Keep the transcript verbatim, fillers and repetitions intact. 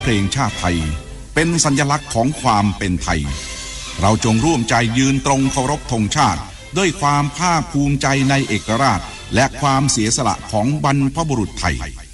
เพลงชาติไทยเป็นสัญลักษณ์ของความเป็นไทยเราจงร่วมใจยืนตรงเคารพธงชาติด้วยความภาคภูมิใจในเอกราชและความเสียสละของบรรพบุรุษไทย